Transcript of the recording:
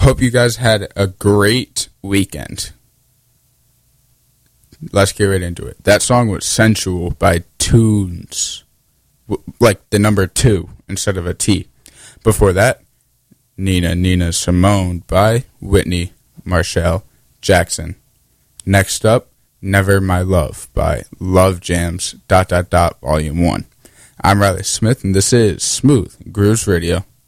hope you guys had a great weekend. Let's get right into it. That song was Sensual by Tunes. Like the number 2 instead of a T. Before that, Nina Simone by Whitney Marshall Jackson. Next up, Never My Love by Love Jams ... Volume 1. I'm Riley Smith, and this is Smooth Grooves Radio.